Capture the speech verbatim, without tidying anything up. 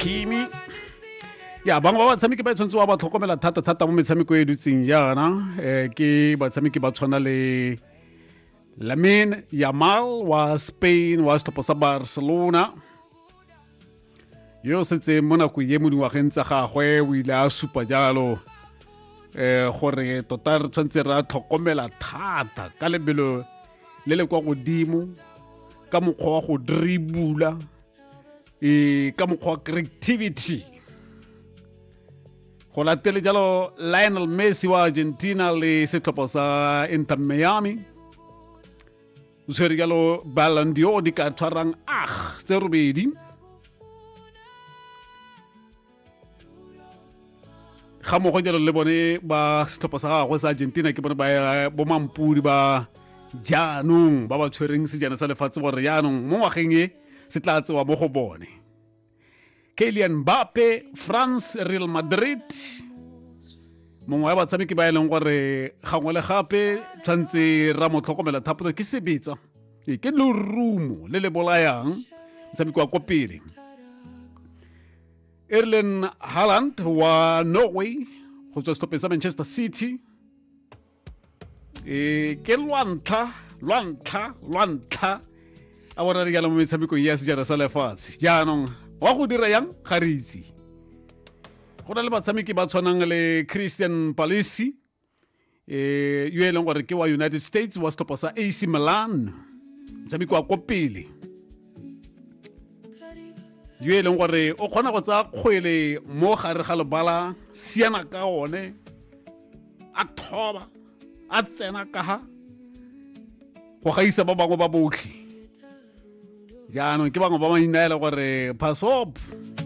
Kimi ya bangwe ba batshameki ba tshwanetse wa ba tlhokomela thata-thata mo metshameko e dutseng jaana eh, ke batshameki ba tshwana le Lamine Yamal wa Spain wa setlhopha sa Barcelona yo setse mo nako ye mo dingwageng tsa gagwe o ile a supa jalo eh gore tota re tshwanetse re a tlhokomela thata ka lebelo le le kwa godimo ka mokgwa wa go dribula e ka mokgwa wa creativity go latele jalo Lionel Messi wa Argentina le setlhopha sa Inter Miami o tshwere jalo Ballon d'Or di ka tshwarang ah tse robedi ga mo go jalo le bone ba setlhopha sa gagwe sa Argentina ke bone ba bo mampudi ba jaanong ba ba tshwereng sejana sa lefatshe gore jaanong mo ngwageng e se tla tsewa mo go bone Kylian Mbappe France Real Madrid mongwe wa batshameki ba e leng gore gangwe le gape tshwantse ra mo tlhokomela thapelo ke sebetsa e ke lerumo le le bolayang motshameki wa ko pele Erling Haaland wa Norway go tswa setlhopheng sa Manchester City e ke lwantlha lwantlha lwantlha a bona re jala mo metshameko ya sejana sa lefatshe jaanong wa go dira yang ga re itse go na le batshameki ba tshwanang le Christian Pulisic eh yo e leng gore ke wa United States wa setlhopha sa A C Milan motshameki wa ko pele yo e leng gore o kgona go tsa kgwele mo gare ga lebala siana ka one a thoba a tsena ka ha go gaisa ba bangwe ba botlhe jaanong ke bangwe ba maina ele gore pass up